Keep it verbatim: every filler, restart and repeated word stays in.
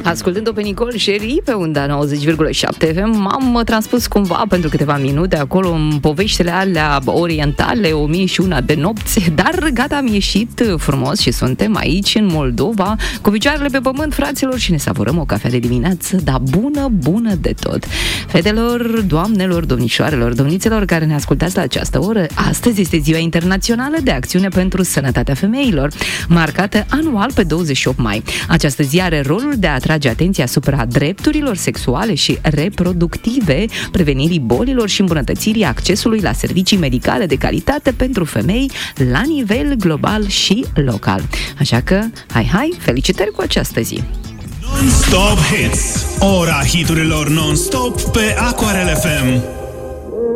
Ascultând-o pe Nicole Sherry pe unda nouăzeci virgulă șapte F M, m-am transpus cumva pentru câteva minute acolo în poveștile alea orientale, o mie și una de nopți, dar gata, am ieșit frumos și suntem aici în Moldova cu picioarele pe pământ, fraților, și ne savurăm o cafea de dimineață, dar bună, bună de tot. Fetelor, doamnelor, domnișoarelor, domnițelor care ne ascultați la această oră, astăzi este Ziua Internațională de Acțiune pentru Sănătatea Femeilor, marcată anual pe douăzeci și opt mai. Această zi are rolul de a atrage atenția asupra drepturilor sexuale și reproductive, prevenirii bolilor și îmbunătățirii accesului la servicii medicale de calitate pentru femei la nivel global și local. Așa că, hai, hai, felicitări cu această zi! Non-stop hits, ora hiturilor non-stop pe Aquarel F M.